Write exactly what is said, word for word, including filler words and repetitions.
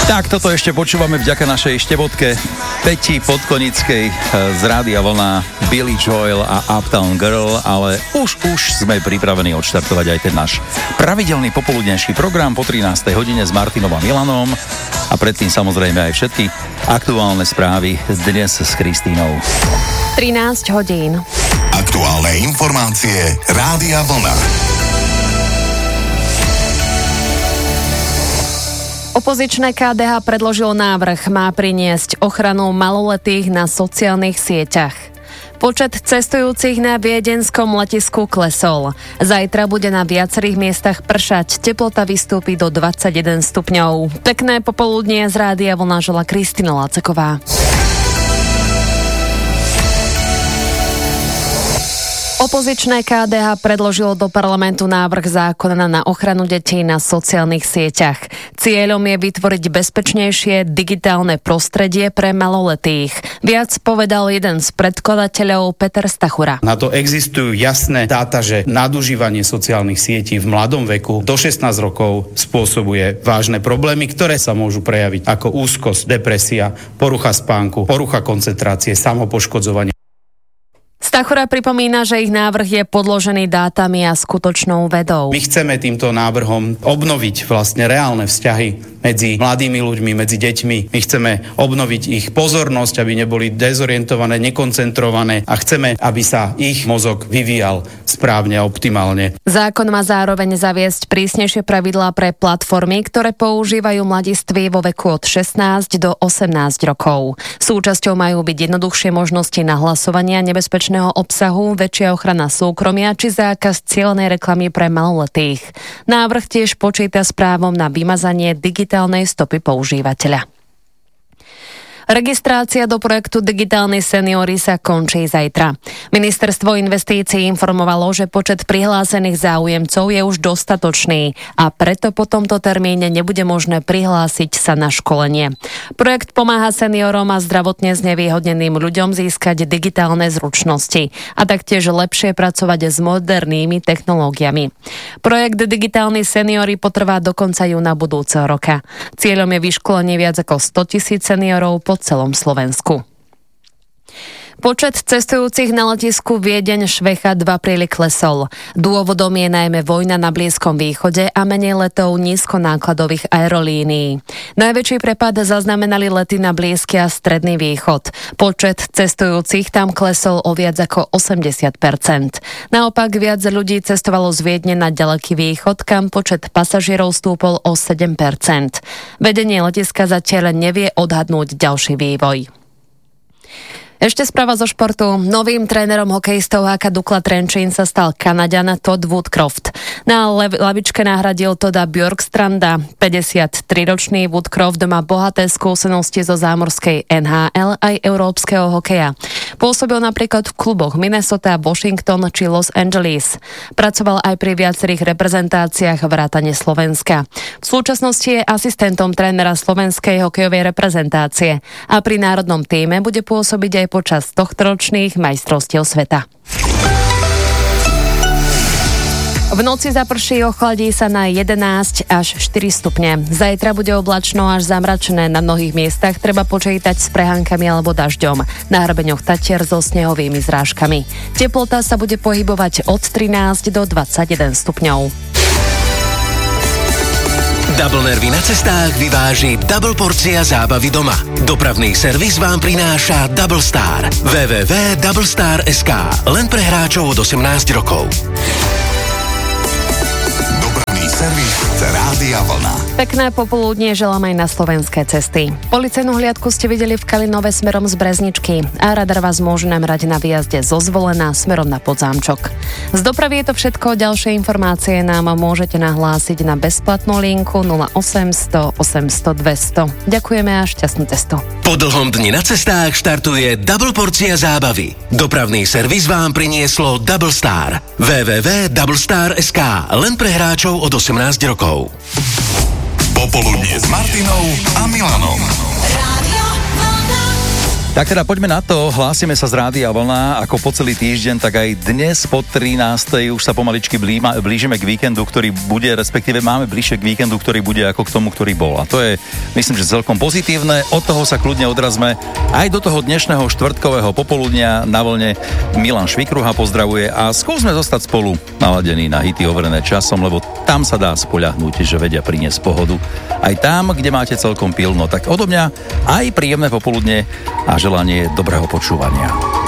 Tak, toto ešte počúvame vďaka našej štebotke Peti Podkonickej z Rádia Vlna, Billy Joel a Uptown Girl, ale už, už sme pripravení odštartovať aj ten náš pravidelný popoludnejší program po trinástej hodine s Martinom a Milanom a predtým samozrejme aj všetky aktuálne správy dnes s Kristínou. trinásť hodín. Aktuálne informácie Rádia Vlna. Opozičné ká dé há predložilo návrh, má priniesť ochranu maloletých na sociálnych sieťach. Počet cestujúcich na viedenskom letisku klesol. Zajtra bude na viacerých miestach pršať, teplota vystúpi do dvadsaťjeden stupňov. Pekné popoludnie z Rádia Vlna žela Kristína Láceková. Opozičné ká dé há predložilo do parlamentu návrh zákona na ochranu detí na sociálnych sieťach. Cieľom je vytvoriť bezpečnejšie digitálne prostredie pre maloletých. Viac povedal jeden z predkladateľov, Peter Stachura. Na to existujú jasné dáta, že nadužívanie sociálnych sietí v mladom veku do šestnásť rokov spôsobuje vážne problémy, ktoré sa môžu prejaviť ako úzkosť, depresia, porucha spánku, porucha koncentrácie, samopoškodzovanie. Stachura pripomína, že ich návrh je podložený dátami a skutočnou vedou. My chceme týmto návrhom obnoviť vlastne reálne vzťahy medzi mladými ľuďmi, medzi deťmi. My chceme obnoviť ich pozornosť, aby neboli dezorientované, nekoncentrované a chceme, aby sa ich mozog vyvíjal správne a optimálne. Zákon má zároveň zaviesť prísnejšie pravidlá pre platformy, ktoré používajú mladiství vo veku od šestnásť do osemnásť rokov. Súčasťou majú byť jednoduchšie možnosti nahlasovania nebezpečného obsahu, väčšia ochrana súkromia či zákaz cielenej reklamy pre maloletých. Návrh tiež počíta s právom na vymazanie digitálnej stopy používateľa. Registrácia do projektu Digitálni seniori sa končí zajtra. Ministerstvo investícií informovalo, že počet prihlásených záujemcov je už dostatočný a preto po tomto termíne nebude možné prihlásiť sa na školenie. Projekt pomáha seniorom a zdravotne znevýhodneným ľuďom získať digitálne zručnosti a taktiež lepšie pracovať s modernými technológiami. Projekt Digitálni seniori potrvá do konca júna budúceho roka. Cieľom je vyškolenie viac ako stotisíc seniorov po celom Slovensku. Počet cestujúcich na letisku Viedeň Švecha dva príli klesol. Dôvodom je najmä vojna na Blízkom východe a menej letov nízkonákladových aerolínií. Najväčší prepad zaznamenali lety na Blízky a Stredný východ. Počet cestujúcich tam klesol o viac ako osemdesiat percent. Naopak viac ľudí cestovalo z Viedne na Ďaleký východ, kam počet pasažierov stúpol o sedem percent. Vedenie letiska zatiaľ nevie odhadnúť ďalší vývoj. Ešte správa zo športu. Novým trénerom hokejistov há ká Dukla Trenčín sa stal Kanaďan Todd Woodcroft. Na lev- lavičke nahradil Todda Bjorkstranda. päťdesiattriročný Woodcroft má bohaté skúsenosti zo zámorskej en há el aj európskeho hokeja. Pôsobil napríklad v kluboch Minnesota, Washington či Los Angeles. Pracoval aj pri viacerých reprezentáciách vrátane Slovenska. V súčasnosti je asistentom trénera slovenskej hokejovej reprezentácie a pri národnom tíme bude pôsobiť aj počas tohtoročných majstrovstiev sveta. V noci zaprší, ochladí sa na jedenásť až štyri stupne. Zajtra bude oblačno až zamračené, na mnohých miestach treba počítať s prehánkami alebo dažďom. Na hrebeňoch Tatier so snehovými zrážkami. Teplota sa bude pohybovať od trinásť do dvadsaťjeden stupňov. Double nervy na cestách vyváži Double porcia zábavy doma. Dopravný servis vám prináša Double Star. w w w bodka double star bodka es ká. Len pre hráčov od osemnásť rokov. Dopravný servis Rádia Vlna. Pekné popoludnie želám aj na slovenské cesty. Policajnú hliadku ste videli v Kalinove smerom z Brezničky a radar vás môže namrať na výjazde zo Zvolena smerom na Podzámčok. Z dopravy je to všetko. Ďalšie informácie nám môžete nahlásiť na bezplatnú linku nula osemsto osemsto dvesto. Ďakujeme a šťastnú cestu. Po dlhom dni na cestách štartuje Double porcia zábavy. Dopravný servis vám prinieslo Double Star. w w w bodka double star bodka es ká. Len pre hráčov od osemnásť rokov. Popoludnie s Martinou a Milanom. Tak teda poďme na to, hlásime sa z Rádia Vlna, ako po celý týždeň, tak aj dnes po trinástej už sa pomaličky blíma, blížime k víkendu, ktorý bude, respektíve máme bližšie k víkendu, ktorý bude ako k tomu, ktorý bol. A to je, myslím, že celkom pozitívne, od toho sa kľudne odrazme aj do toho dnešného štvrtkového popoludnia na vlne. Milan Švikruha pozdravuje a skúsme zostať spolu naladení na hity overené časom, lebo tam sa dá spoľahnúť, že vedia priniesť pohodu. Aj tam, kde máte celkom pilno, tak odo mňa aj príjemné popoludne a želanie dobrého počúvania.